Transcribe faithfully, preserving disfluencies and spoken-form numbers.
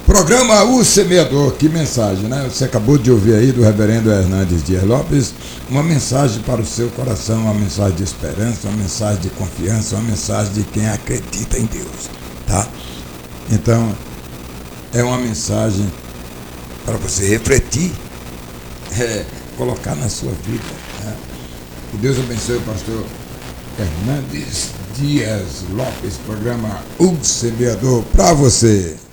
Programa O Semeador, que mensagem, né? Você acabou de ouvir aí do reverendo Hernandes Dias Lopes, uma mensagem para o seu coração, uma mensagem de esperança, uma mensagem de confiança, uma mensagem de quem acredita em Deus, tá? Então, é uma mensagem para você refletir, é, colocar na sua vida, né? Que Deus abençoe o pastor Hernandes Dias Lopes, programa O Semeador, para você.